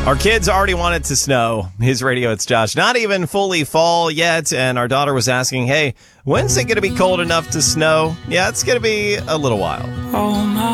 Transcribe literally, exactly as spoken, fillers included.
Our kids already want it to snow. His radio, it's Josh. Not even fully fall yet, and our daughter was asking, hey, when's it going to be cold enough to snow? Yeah, it's going to be a little while. Oh, my.